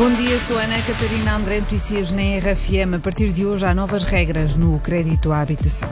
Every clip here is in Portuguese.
Bom dia, sou Ana Catarina André, notícias na RFM. A partir de hoje há novas regras no crédito à habitação.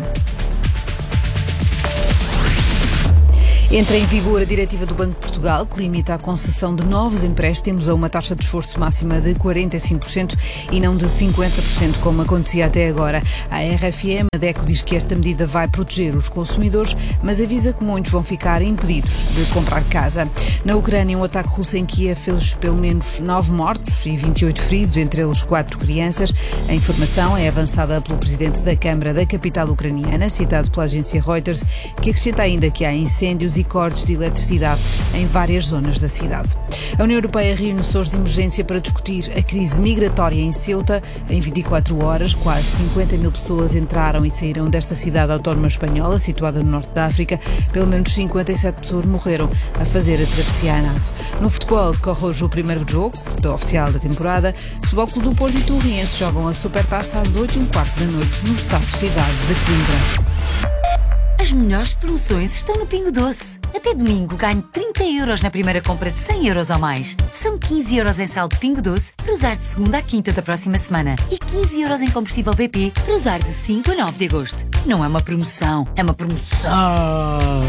Entra em vigor a diretiva do Banco de Portugal, que limita a concessão de novos empréstimos a uma taxa de esforço máxima de 45% e não de 50%, como acontecia até agora. A RFM, a DECO, diz que esta medida vai proteger os consumidores, mas avisa que muitos vão ficar impedidos de comprar casa. Na Ucrânia, um ataque russo em Kiev fez pelo menos 9 mortos e 28 feridos, entre eles 4 crianças. A informação é avançada pelo presidente da Câmara da capital ucraniana, citado pela agência Reuters, que acrescenta ainda que há incêndios e cortes de eletricidade em várias zonas da cidade. A União Europeia reúne-se hoje de emergência para discutir a crise migratória em Ceuta. Em 24 horas, quase 50 mil pessoas entraram e saíram desta cidade autónoma espanhola, situada no norte da África. Pelo menos 57 pessoas morreram a fazer a travessia a nado. No futebol, decorre hoje o primeiro jogo da oficial da temporada. O Futebol Clube do Porto e Torriense jogam a Supertaça às 8h15 da noite no estádio Cidade de Coimbra. As melhores promoções estão no Pingo Doce. Até domingo ganhe 30 € na primeira compra de 100 € ou mais. São 15 € em saldo Pingo Doce para usar de segunda à quinta da próxima semana. E 15 € em combustível BP para usar de 5 a 9 de agosto. Não é uma promoção, é uma promoção.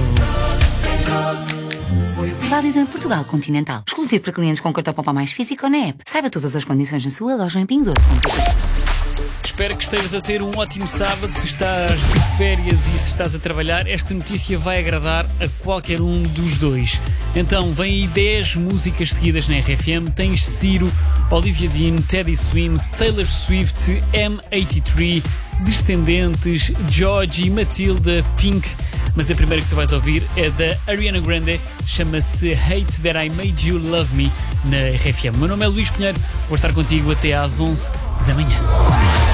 Válido em Portugal Continental. Exclusivo para clientes com cartão Poupa Mais físico ou na app. Saiba todas as condições na sua loja em pingodoce.pt. Espero que estejas a ter um ótimo sábado. Se estás de férias e se estás a trabalhar, esta notícia vai agradar a qualquer um dos dois. Então, vem aí 10 músicas seguidas na RFM. Tens Ciro, Olivia Dean, Teddy Swims, Taylor Swift, M83, Descendentes, Georgie, Matilda, Pink. Mas a primeira que tu vais ouvir é da Ariana Grande, chama-se Hate That I Made You Love Me, na RFM. Meu nome é Luís Pinheiro, vou estar contigo até às 11 da manhã.